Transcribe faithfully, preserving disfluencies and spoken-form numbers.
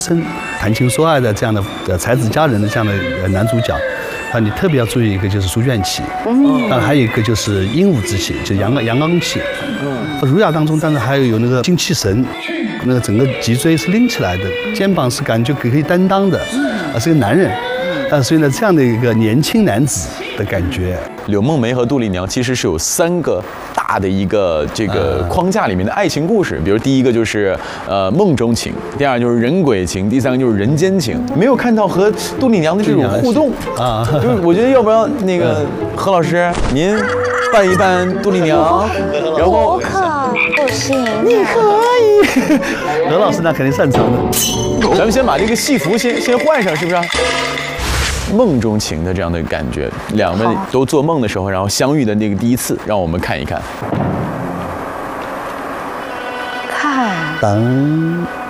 生谈情说爱的这样的呃才子佳人的这样的呃男主角。啊，你特别要注意一个就是书卷气，嗯，当然还有一个就是鹦鹉之气，就阳刚阳刚气，嗯，儒雅当中当然还有有那个精气神，那个整个脊椎是拎起来的，肩膀是感觉可以担当的，啊，是个男人，啊，所以呢，这样的一个年轻男子的感觉。 柳梦梅和杜丽娘其实是有三个大的一个这个框架里面的爱情故事，比如第一个就是呃梦中情，第二就是人鬼情，第三个就是人间情。没有看到和杜丽娘的这种互动啊，就是我觉得要不然那个何老师您扮一扮杜丽娘，然后我可不行， 你可以， 何老师那肯定擅长的。 咱们先把这个戏服先先换上，是不是？梦中情的这样的感觉，两位都做梦的时候，然后相遇的那个第一次，让我们看一看。 看， 当